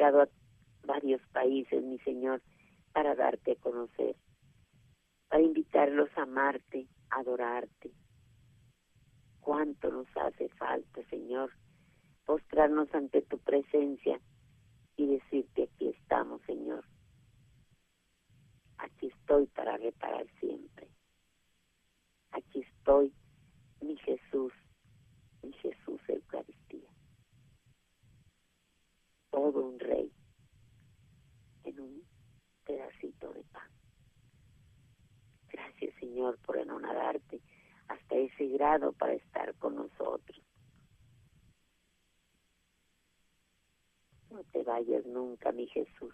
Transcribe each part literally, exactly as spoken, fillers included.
llegado a varios países, mi Señor, para darte a conocer, para invitarlos a amarte, a adorarte. Cuánto nos hace falta, Señor, postrarnos ante tu presencia y decirte: aquí estamos, Señor. Aquí estoy para reparar siempre. Aquí estoy, mi Jesús, mi Jesús Eucaristía. Todo un rey en un pedacito de pan. Gracias, Señor, por anonadarte hasta ese grado para estar con nosotros. No te vayas nunca, mi Jesús.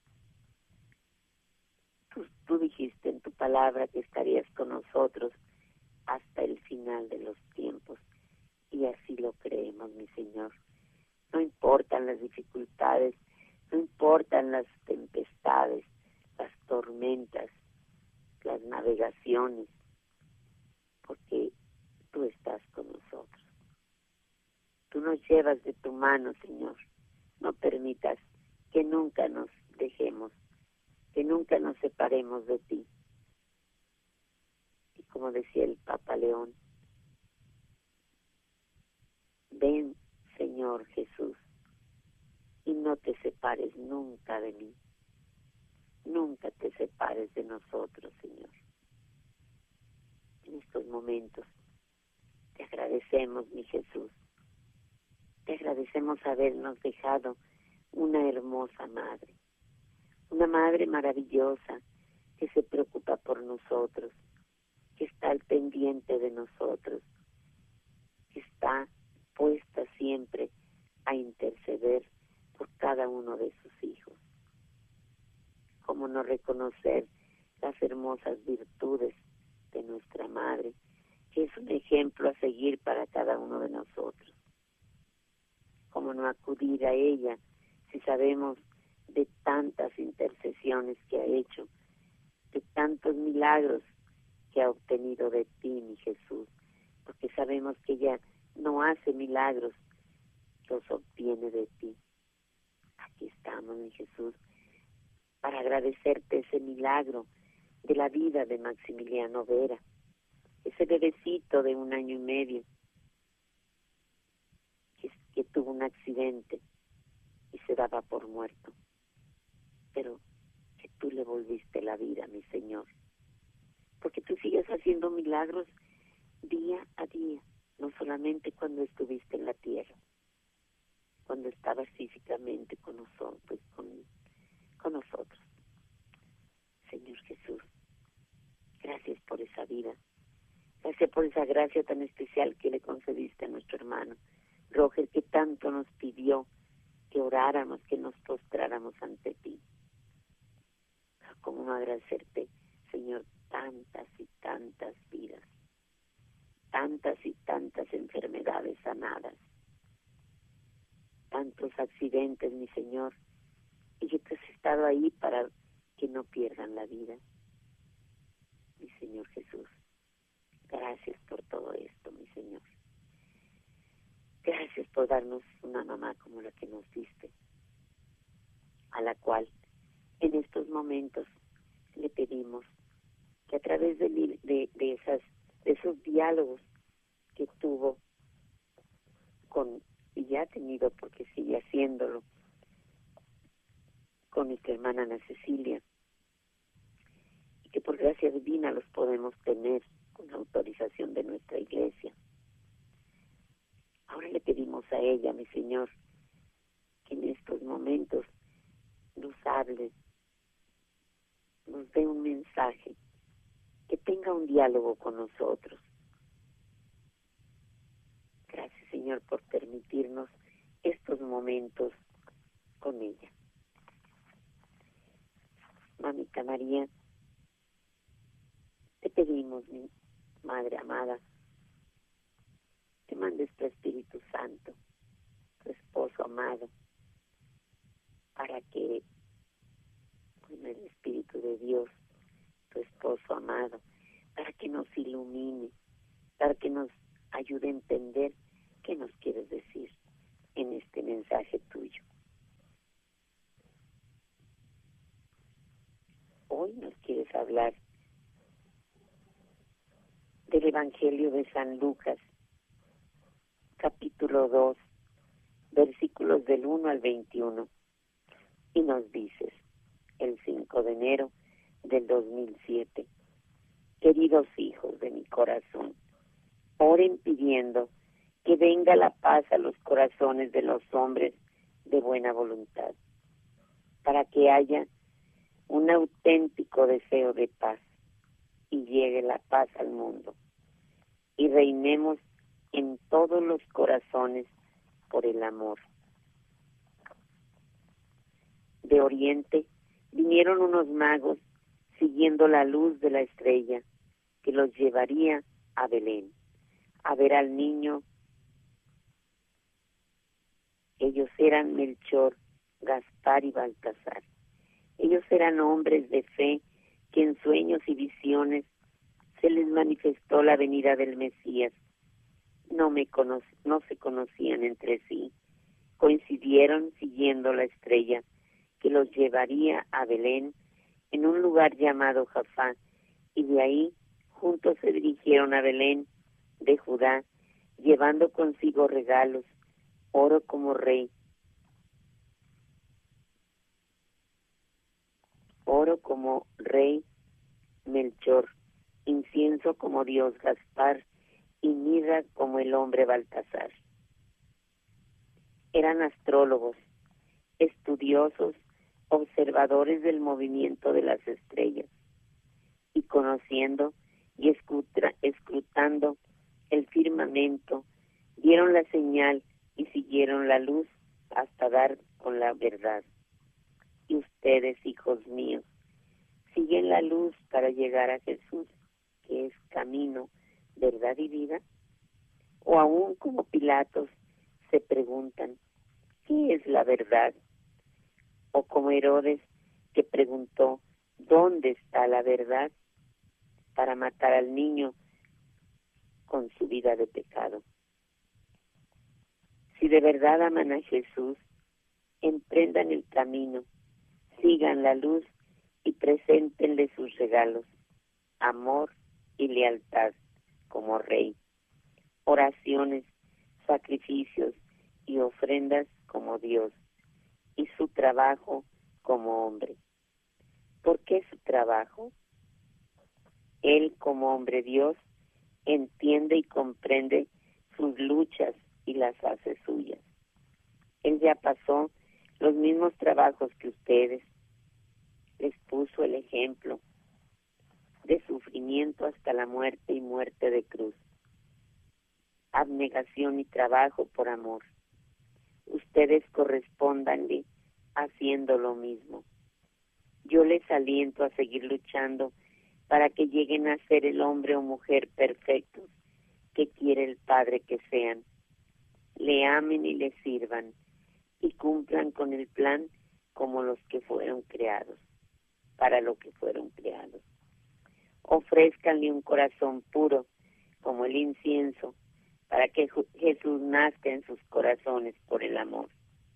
Tú, tú dijiste en tu palabra que estarías con nosotros hasta el final de los tiempos, y así lo creemos, mi Señor. No importan las dificultades, no importan las tempestades, las tormentas, las navegaciones, porque tú estás con nosotros. Tú nos llevas de tu mano, Señor. No permitas que nunca nos dejemos, que nunca nos separemos de ti. Y como decía el Papa León, ven, Señor Jesús, y no te separes nunca de mí. Nunca te separes de nosotros, Señor. En estos momentos te agradecemos, mi Jesús. Te agradecemos habernos dejado una hermosa madre, una madre maravillosa que se preocupa por nosotros, que está al pendiente de nosotros, que está puesta siempre a interceder por cada uno de sus hijos. ¿Cómo no reconocer las hermosas virtudes de nuestra madre, que es un ejemplo a seguir para cada uno de nosotros? ¿Cómo no acudir a ella si sabemos de tantas intercesiones que ha hecho, de tantos milagros que ha obtenido de ti, mi Jesús? Porque sabemos que ella no hace milagros, los obtiene de ti. Aquí estamos, mi Jesús, para agradecerte ese milagro de la vida de Maximiliano Vera, ese bebecito de un año y medio que, que tuvo un accidente y se daba por muerto, pero que tú le volviste la vida, mi Señor, porque tú sigues haciendo milagros día a día, no solamente cuando estuviste en la tierra, cuando estabas físicamente con nosotros, con, con nosotros. Señor Jesús, gracias por esa vida, gracias por esa gracia tan especial que le concediste a nuestro hermano Roger, que tanto nos pidió que oráramos, que nos postráramos ante ti. ¿Cómo no agradecerte, Señor, tantas y tantas vidas, tantas y tantas enfermedades sanadas, tantos accidentes, mi Señor, y que tú has estado ahí para que no pierdan la vida? Mi Señor Jesús, gracias por todo esto, mi Señor. Gracias por darnos una mamá como la que nos diste, a la cual en estos momentos le pedimos que a través de, de, de, esas, de esos diálogos que tuvo con, y ya ha tenido porque sigue haciéndolo, con nuestra hermana Ana Cecilia, y que por gracia divina los podemos tener con la autorización de nuestra iglesia. Ahora le pedimos a ella, mi Señor, que en estos momentos nos hable, nos dé un mensaje, que tenga un diálogo con nosotros. Gracias, Señor, por permitirnos estos momentos con ella. Mamita María, te pedimos, mi Madre amada, que mandes tu Espíritu Santo, tu esposo amado, para que, con el Espíritu de Dios, tu esposo amado, para que nos ilumine, para que nos ayude a entender qué nos quieres decir en este mensaje tuyo. Evangelio de San Lucas, capítulo dos, versículos del uno al veintiuno, y nos dices, el cinco de enero del dos mil siete, queridos hijos de mi corazón, oren pidiendo que venga la paz a los corazones de los hombres de buena voluntad, para que haya un auténtico deseo de paz y llegue la paz al mundo, y reinemos en todos los corazones por el amor. De oriente vinieron unos magos siguiendo la luz de la estrella que los llevaría a Belén, a ver al niño. Ellos eran Melchor, Gaspar y Baltasar. Ellos eran hombres de fe que en sueños y visiones se les manifestó la venida del Mesías. No, me cono- no se conocían entre sí, coincidieron siguiendo la estrella que los llevaría a Belén en un lugar llamado Jafá, y de ahí juntos se dirigieron a Belén de Judá, llevando consigo regalos, oro como rey, oro como rey Melchor, incienso como Dios Gaspar y mirra como el hombre Baltasar. Eran astrólogos, estudiosos, observadores del movimiento de las estrellas, y conociendo y escutra, escrutando el firmamento, dieron la señal y siguieron la luz hasta dar con la verdad. Y ustedes, hijos míos, siguen la luz para llegar a Jesús, que es camino, verdad y vida. O aún como Pilatos se preguntan, ¿qué es la verdad? O como Herodes, que preguntó, ¿dónde está la verdad? Para matar al niño con su vida de pecado. Si de verdad aman a Jesús, emprendan el camino, sigan la luz y preséntenle sus regalos, amor y lealtad como rey, oraciones, sacrificios y ofrendas como Dios, y su trabajo como hombre. ¿Por qué su trabajo? Él, como hombre Dios, entiende y comprende sus luchas y las hace suyas. Él ya pasó los mismos trabajos que ustedes. Les puso el ejemplo de sufrimiento hasta la muerte y muerte de cruz. Abnegación y trabajo por amor. Ustedes correspóndanle haciendo lo mismo. Yo les aliento a seguir luchando para que lleguen a ser el hombre o mujer perfectos que quiere el Padre que sean. Le amen y le sirvan y cumplan con el plan como los que fueron creados, para lo que fueron creados. Ofrézcanle un corazón puro como el incienso para que Jesús nazca en sus corazones por el amor.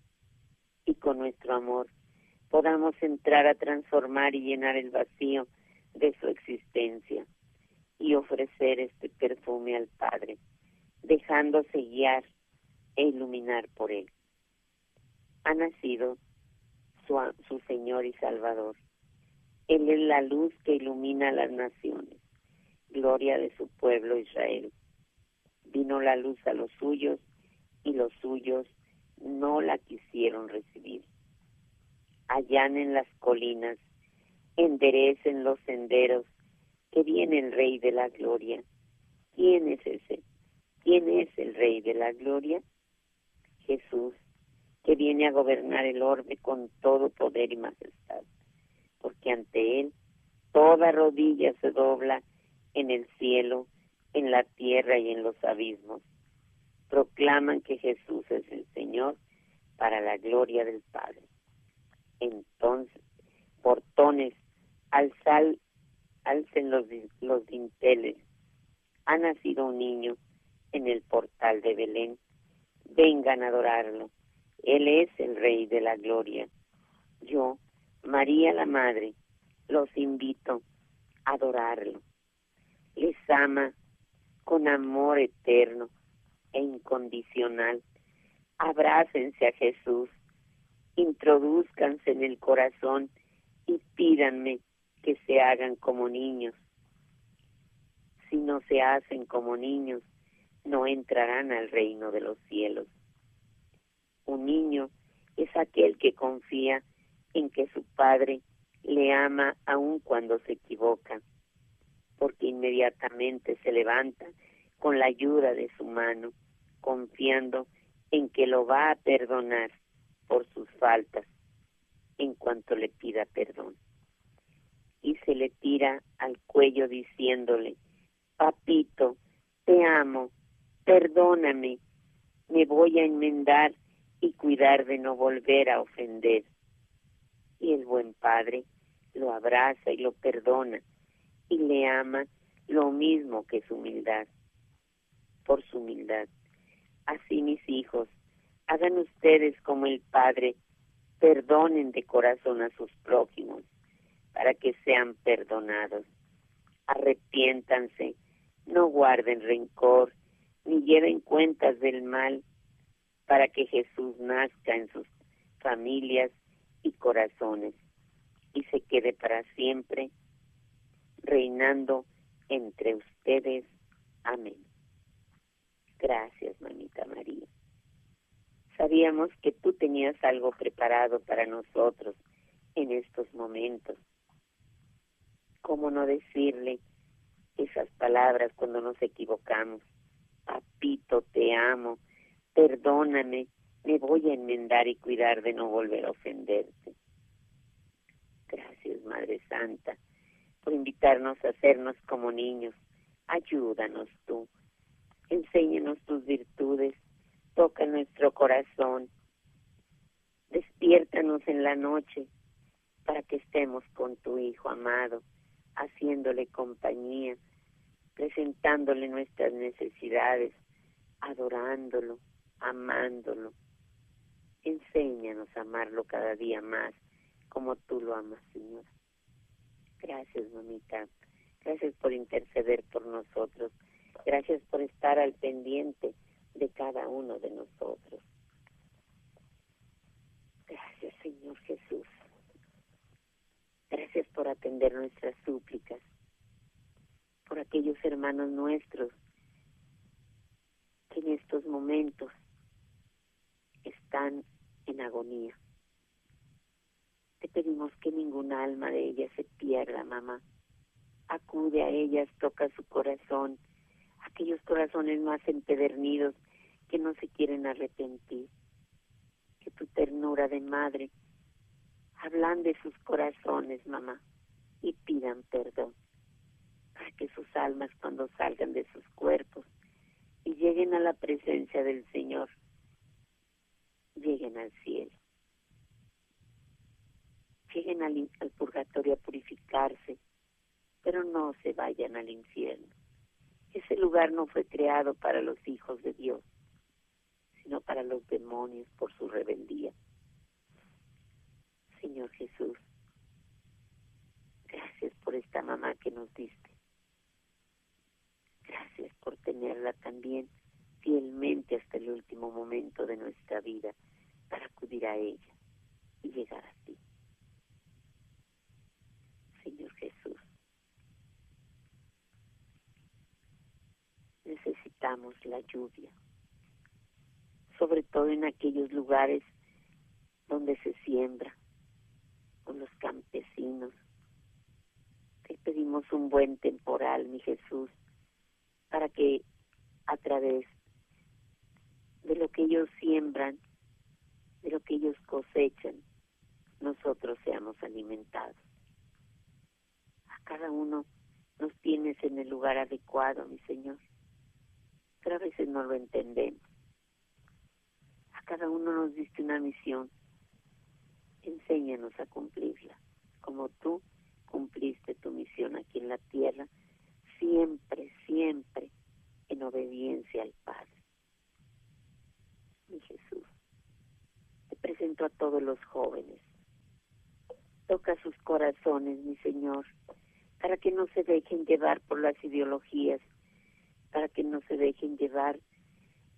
Y con nuestro amor podamos entrar a transformar y llenar el vacío de su existencia y ofrecer este perfume al Padre, dejándose guiar e iluminar por Él. Ha nacido su, su Señor y Salvador. Él es la luz que ilumina a las naciones, gloria de su pueblo Israel. Vino la luz a los suyos y los suyos no la quisieron recibir. Allanen las colinas, enderecen los senderos, que viene el Rey de la Gloria. ¿Quién es ese? ¿Quién es el Rey de la Gloria? Jesús, que viene a gobernar el orbe con todo poder y majestad, porque ante Él toda rodilla se dobla en el cielo, en la tierra y en los abismos. Proclaman que Jesús es el Señor para la gloria del Padre. Entonces, portones, alzal, alcen los, los dinteles. Ha nacido un niño en el portal de Belén. Vengan a adorarlo. Él es el Rey de la Gloria. Yo, María la Madre, los invito a adorarlo. Les ama con amor eterno e incondicional. Abrácense a Jesús, introdúzcanse en el corazón y pídanme que se hagan como niños. Si no se hacen como niños, no entrarán al reino de los cielos. Un niño es aquel que confía en que su padre le ama aun cuando se equivoca, porque inmediatamente se levanta con la ayuda de su mano, confiando en que lo va a perdonar por sus faltas en cuanto le pida perdón. Y se le tira al cuello diciéndole: papito, te amo, perdóname, me voy a enmendar y cuidar de no volver a ofender. Y el buen padre lo abraza y lo perdona y le ama lo mismo que su humildad, por su humildad. Así, mis hijos, hagan ustedes como el Padre, perdonen de corazón a sus prójimos para que sean perdonados. Arrepiéntanse, no guarden rencor, ni lleven cuentas del mal, para que Jesús nazca en sus familias y corazones y se quede para siempre reinando entre ustedes. Amén. Gracias, mamita María. Sabíamos que tú tenías algo preparado para nosotros en estos momentos. ¿Cómo no decirle esas palabras cuando nos equivocamos? Papito, te amo, perdóname, me voy a enmendar y cuidar de no volver a ofenderte. Gracias, Madre Santa, por invitarnos a hacernos como niños. Ayúdanos tú, enséñanos tus virtudes, toca nuestro corazón, despiértanos en la noche para que estemos con tu Hijo amado, haciéndole compañía, presentándole nuestras necesidades, adorándolo, amándolo. Enséñanos a amarlo cada día más, como tú lo amas, Señor. Gracias, mamita. Gracias por interceder por nosotros. Gracias por estar al pendiente de cada uno de nosotros. Gracias, Señor Jesús. Gracias por atender nuestras súplicas, por aquellos hermanos nuestros que en estos momentos están en agonía. Te pedimos que ninguna alma de ellas se pierda, mamá. Acude a ellas, toca su corazón, aquellos corazones más empedernidos que no se quieren arrepentir. Que tu ternura de madre ablande sus corazones, mamá, y pidan perdón, para que sus almas, cuando salgan de sus cuerpos y lleguen a la presencia del Señor, lleguen al cielo, lleguen al, al purgatorio a purificarse, pero no se vayan al infierno. Ese lugar no fue creado para los hijos de Dios, sino para los demonios por su rebeldía. Señor Jesús, gracias por esta mamá que nos diste. Gracias por tenerla también fielmente hasta el último momento de nuestra vida para acudir a ella y llegar a ti. Señor Jesús, necesitamos la lluvia, sobre todo en aquellos lugares donde se siembra, con los campesinos. Te pedimos un buen temporal, mi Jesús, para que a través de lo que ellos siembran, de lo que ellos cosechan, nosotros seamos alimentados. A cada uno nos tienes en el lugar adecuado, mi Señor, pero a veces no lo entendemos. A cada uno nos diste una misión. Enséñanos a cumplirla, como tú cumpliste tu misión aquí en la tierra, siempre, siempre en obediencia al Padre. Mi Jesús, te presento a todos los jóvenes. Toca sus corazones, mi Señor, para que no se dejen llevar por las ideologías, para para que no se dejen llevar